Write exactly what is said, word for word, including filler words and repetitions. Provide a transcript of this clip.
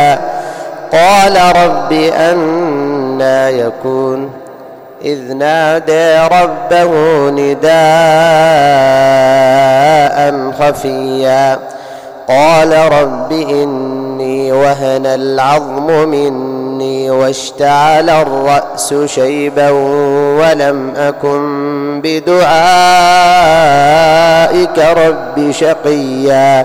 حفيا قال رب أنى يكون إذ نادى ربه نداء خفيا قال رب إني وهن العظم مني واشتعل الرأس شيبا ولم أكن بدعائك رب شقيا